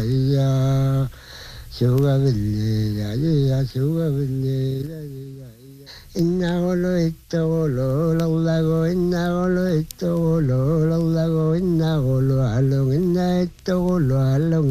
ya suga bille ya ya suga bille ya inna golo ito golo laulago inna golo ito golo laulago inna golo along inna ito golo along